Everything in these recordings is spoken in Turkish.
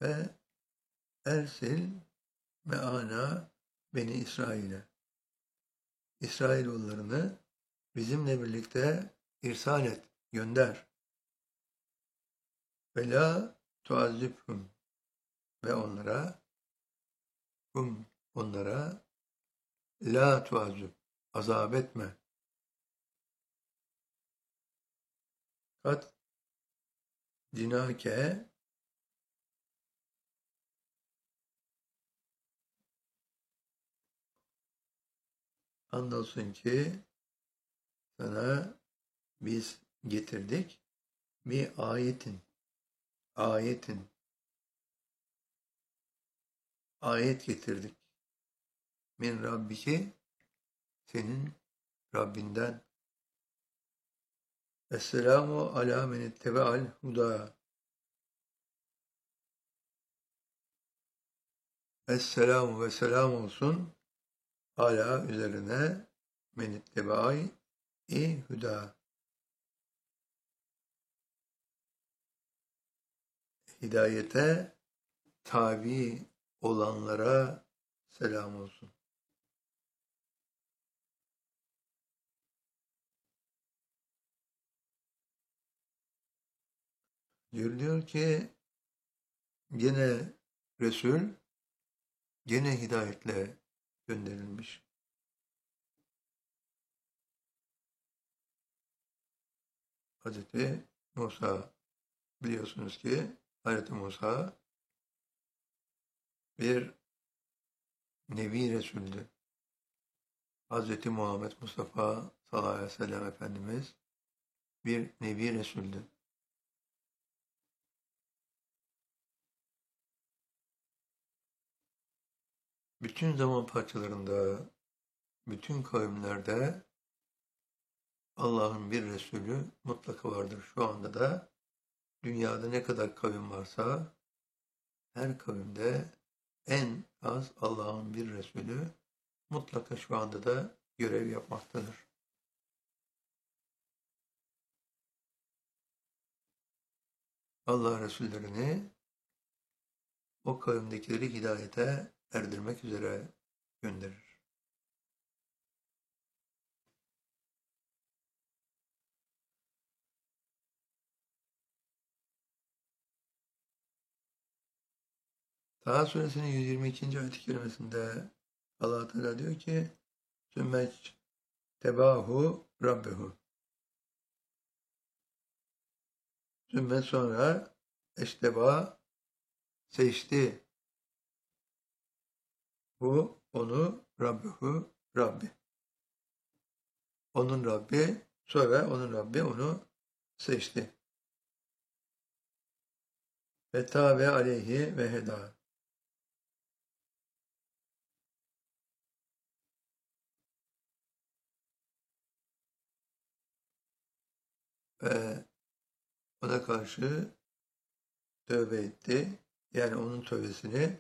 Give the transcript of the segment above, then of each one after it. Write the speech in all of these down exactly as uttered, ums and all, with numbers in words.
ve ersil me'ana beni İsrail'e. İsrailoğullarını bizimle birlikte irsal et, gönder. Ve la tuazzibhum ve onlara hum onlara la tuazzib azap etme. Kat cinake andolsun ki sana biz getirdik bir ayetin ayetin ayet getirdik. Min Rabbiki senin Rabbinden. Esselamu ala men ittebe'al huda. Esselamu ve selam olsun ala üzerine men ittebe'al i huda. Hidayete tabi olanlara selam olsun. Diyor ki gene Resul gene hidayetle gönderilmiş. Hazreti Musa biliyorsunuz ki Hazreti Musa bir Nebi Resul'dü. Hazreti Muhammed Mustafa sallallahu aleyhi ve sellem Efendimiz bir Nebi Resul'dü. Bütün zaman parçalarında, bütün kavimlerde Allah'ın bir Resulü mutlaka vardır. Şu anda da dünyada ne kadar kavim varsa her kavimde en az Allah'ın bir Resulü mutlaka şu anda da görev yapmaktadır. Allah Resullerini o kavimdekileri hidayete erdirmek üzere gönderir. Taha suresinin yüz yirmi ikinci ayet-i kerimesinde Allah Teala diyor ki Sümmeç tebahu rabbehu. Sümme sonra eşteba seçti. Bu onu Rabbehu Rabbi. Onun Rabbi sonra onun Rabbi onu seçti. Ve tabe aleyhi ve heda. Ve ona karşı tövbe etti. Yani onun tövbesini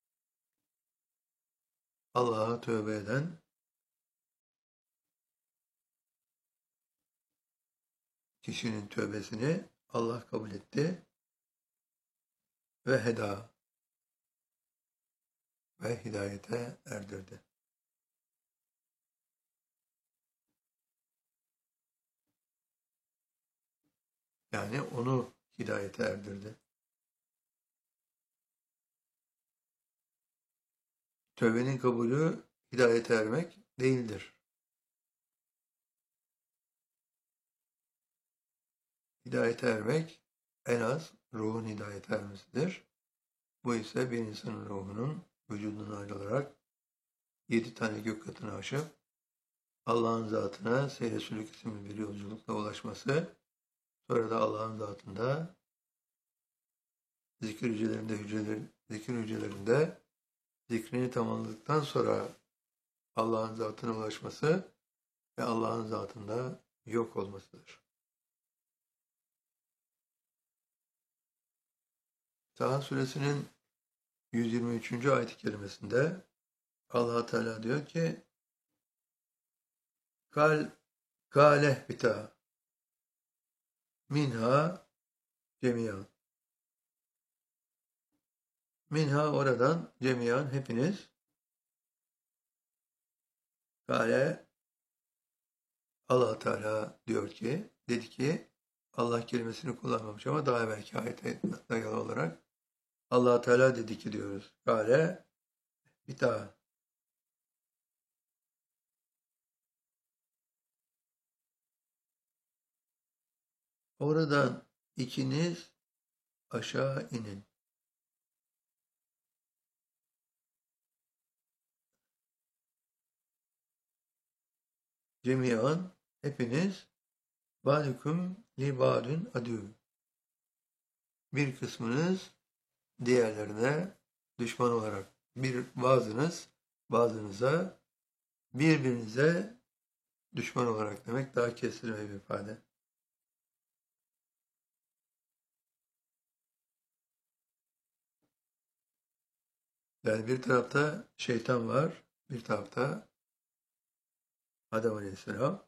Allah'a tövbe eden kişinin tövbesini Allah kabul etti ve heda ve hidayete erdirdi. Yani onu hidayete erdirdi. Tövbenin kabulü hidayete ermek değildir. Hidayete ermek en az ruhun hidayete ermesidir. Bu ise bir insanın ruhunun vücudundan ayrılarak yedi tane gök katını aşıp Allah'ın zatına seyre sülük isimli bir yolculukla ulaşması, sonra da Allah'ın zatında zikir hücrelerinde hücreler, zikir hücrelerinde zikrini tamamladıktan sonra Allah'ın zatına ulaşması ve Allah'ın zatında yok olmasıdır. Taha suresinin yüz yirmi üçüncü ayet-i kerimesinde Allah Teala diyor ki Kal kâleh bita minha cemiyan. Minha oradan cemiyan hepiniz. Kale Allah Teala diyor ki, dedi ki, Allah kelimesini kullanmamış ama daha evvelki ayete dayalı olarak Allah Teala dedi ki diyoruz. Kale bir daha. Oradan ikiniz aşağı inin. Cemiyan hepiniz bâdüküm li bâdün adû. Bir kısmınız diğerlerine düşman olarak, bir bazınız bazınıza, birbirinize düşman olarak demek daha kestirme bir ifade. Yani bir tarafta şeytan var, bir tarafta Adem Aleyhisselam.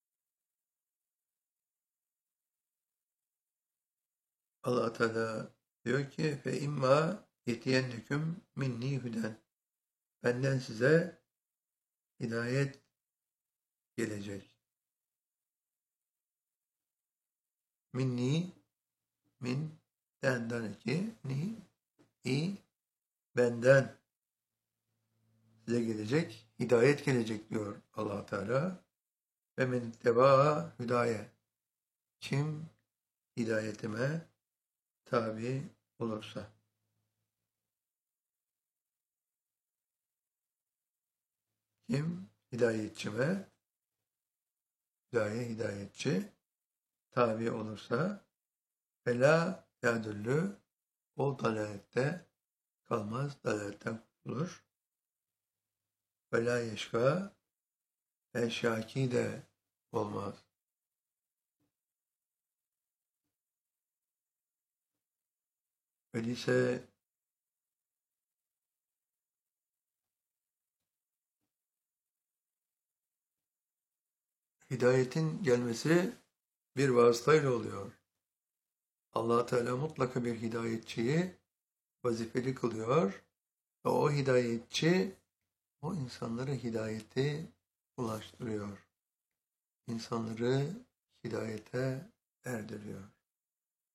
Allah Teala diyor ki fe imma yetiyenneküm minni hüden. Benden size hidayet gelecek. Minni min denden iki ni i benden size gelecek, hidayet gelecek diyor Allah Teala. Ve men tebaa hüdaye. Kim hidayetime tabi olursa. Kim hidayetçime, hidayet hidayetçi tabi olursa fela yadüllü o dalalette kalmaz, dalaletten kurtulur. Fela yeşka ve şaki de olmaz. Öyleyse hidayetin gelmesi bir vasıtayla oluyor. Allah Teala mutlaka bir hidayetçiyi vazifeli kılıyor ve o hidayetçi o insanlara hidayeti ulaştırıyor. İnsanları hidayete erdiriyor.